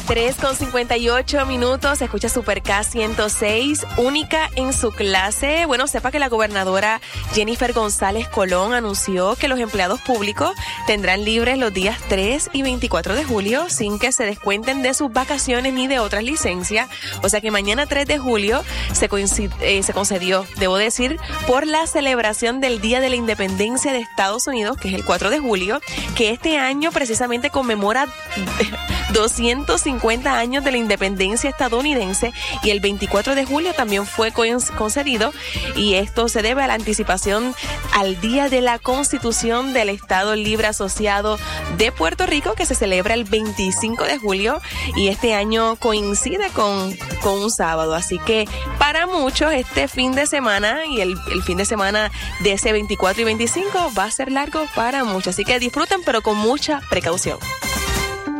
3:58, escucha Super K 106, única en su clase. Bueno, sepa que la gobernadora Jennifer González Colón anunció que los empleados públicos tendrán libres los días 3 y 24 de julio sin que se descuenten de sus vacaciones ni de otras licencias. O sea que mañana 3 de julio se concedió, debo decir, por la celebración del Día de la Independencia de Estados Unidos, que es el 4 de julio, que este año precisamente conmemora 250 años de la independencia estadounidense, y el 24 de julio también fue concedido, y esto se debe a la anticipación al Día de la Constitución del Estado Libre Asociado de Puerto Rico, que se celebra el 25 de julio, y este año coincide con un sábado. Así que para muchos este fin de semana y el fin de semana de ese 24 y 25 va a ser largo para muchos. Así que disfruten, pero con mucha precaución.